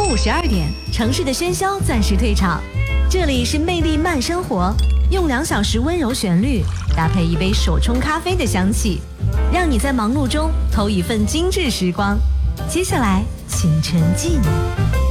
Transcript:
午12点，城市的喧嚣暂时退场，这里是魅力慢生活，用2小时温柔旋律搭配一杯手冲咖啡的香气，让你在忙碌中偷一份精致时光。接下来请沉浸。